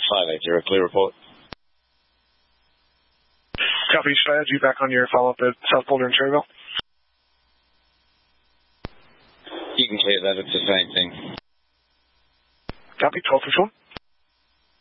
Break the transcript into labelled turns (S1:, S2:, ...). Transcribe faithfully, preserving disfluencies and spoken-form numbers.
S1: five eight zero, clear report.
S2: Copy, should I add you back on your follow-up at South Boulder and Cherryville?
S1: You can clear that, it's the same thing.
S2: Copy, twelve for one.